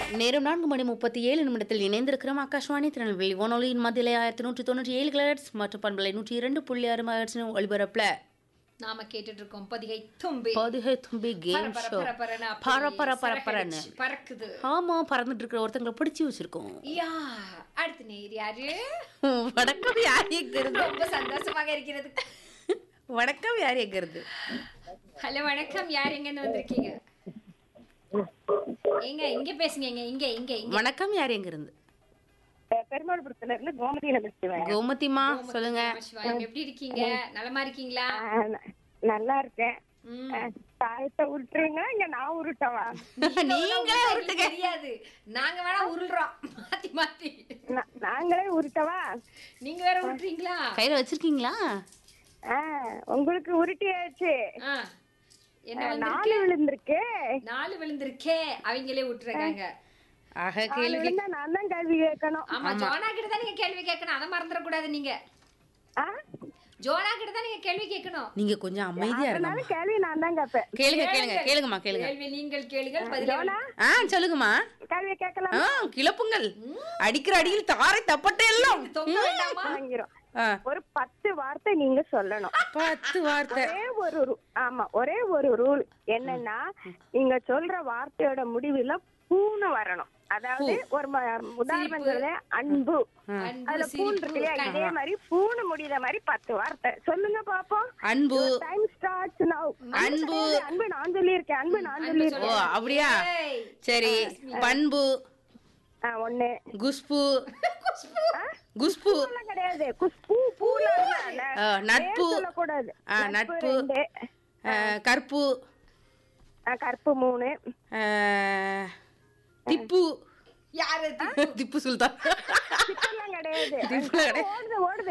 நேரம் 4:37 இணைந்திருக்கிறோம். ஆகாஷ்வாணி திருநெல்வேலி வானொலியின் மத்தியிலே 1197 கிலோஹெர்ட்ஸ் மற்றும் பண்பலை 102.6 மெகாஹெர்ட்ஸ் ஒளிபரப்புல நாம கேட்டுட்டு இருக்கோம் பொதிகை தும்பி கேம் ஷோ. பரப்பரன்னு பறக்குது. ஆமா, பறந்துட்டு இருக்கிற ஒருத்தங்களை பிடிச்சி வச்சிருக்கோம். யா, அடுத்த நேர் யாரு? வணக்கம், யார் எங்கிறது? ரொம்ப சந்தோஷமாக இருக்கிறது. வணக்கம், யார் எங்கிறது? ஹலோ, வணக்கம். யார் எங்க இருந்து வந்திருக்கீங்க? எங்க இங்க பேசுங்க. இங்க இங்க இங்க வணக்கம், யார் எங்கிருந்து? பெருமாள்புரத்துல இருந்து கோமதியில பேசுவேன். கோமதிமா, சொல்லுங்க. எப்படி இருக்கீங்க? நலமா இருக்கீங்களா? நல்லா இருக்கேன். தாயத்தை உருட்டுறீங்க, இங்க நான் உருட்டவா? நீங்களே உருட்டுங்க. தெரியாது, நாங்க வேணா உருள்றோம் மாத்தி மாத்தி. நாங்களே உருட்டவா? நீங்க வேற உருட்டுறீங்களா? கையில வச்சிருக்கீங்களா? உங்களுக்கு உருட்டியாச்சு. என்ன 4 விழுந்திருக்கு. 4 விழுந்திருக்கே. அவங்களே விட்டுறாங்க. ஆக கேள்வி நான் தான் கேள்வி கேட்கணும். ஆமா, ஜோனா கிட்ட தான் நீங்க கேள்வி கேட்கணும். அதை மறந்துட கூடாது. நீங்க ஜோனா கிட்ட தான் நீங்க கேள்வி கேட்கணும். நீங்க கொஞ்சம் அமைதியா இருங்க. கேள்வி நான் தான் கேட்பேன். கேளுங்கம்மா, கேளுங்க. கேள்வி நீங்கள் கேளுங்கள், பதில் சொல்லுங்கம்மா. கேள்வி கேட்கலாம். கிளப்புங்கள். அடிக்கிற அடியில் தாரை தப்பட்டை எல்லாம் தொங்க வேண்டாமா? ஒரு 10 வார்த்தை நீங்க சொல்லணும். 10 வார்த்தை. ஒரே ஒரு ரூல் என்னன்னா, நீங்க சொல்ற வார்த்தையோட முடிவுல பூன்னு வரணும். அதாவது ஒரு உதாரணம் சொல்றேன், அன்பு. அதுல பூன் இருக்கு இல்லையா, இதே மாதிரி பூன்னு முடிகிற மாதிரி 10 வார்த்தை சொல்லுங்க பாப்போம். அன்பு. Time starts now. அன்பு. அன்பு நான் சொல்லியிருக்கேன். அன்பு நான் சொல்லியிருக்கேன். ஓ, அப்படியா? சரி. பண்பு. 1. குஷ்பு. குஷ்பு கிடையாது, குஷ்பு. பூல நட்பு. சொல்லக்கூடாது. நட்பு. கற்பு. கற்பு 3. திப்பு. யாரு? திப்பு சுல்தான். கிடையாது. ஓடுது